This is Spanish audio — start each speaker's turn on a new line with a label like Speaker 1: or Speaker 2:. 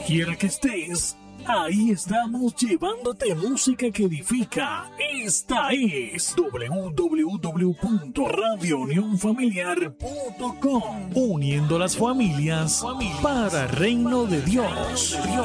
Speaker 1: quiera que estés, ahí estamos llevándote música que edifica. Esta es www.radiounionfamiliar.com, uniendo las familias para el reino de Dios.